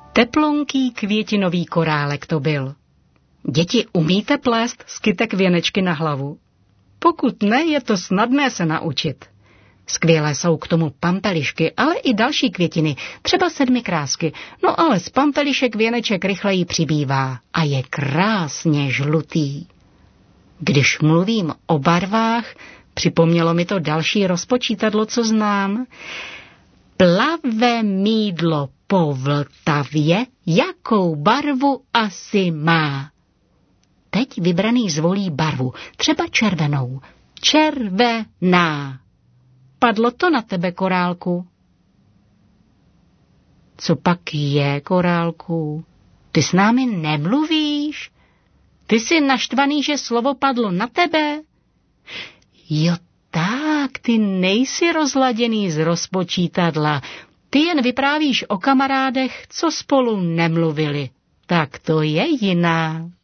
Teplonký květinový korálek to byl. Děti, umíte plést z kytek věnečky na hlavu? Pokud ne, je to snadné se naučit. Skvělé jsou k tomu pampelišky, ale i další květiny, třeba sedmikrásky. No ale z pampelišek věneček rychleji přibývá a je krásně žlutý. Když mluvím o barvách, připomnělo mi to další rozpočítadlo, co znám. Plave mýdlo po Vltavě, jakou barvu asi má? Teď vybraný zvolí barvu, třeba červenou. Červená. Padlo to na tebe, korálku? Co pak je, korálku? Ty s námi nemluvíš? Ty jsi naštvaný, že slovo padlo na tebe? Jo tak, ty nejsi rozladěný z rozpočítadla. Ty jen vyprávíš o kamarádech, co spolu nemluvili. Tak to je jiná.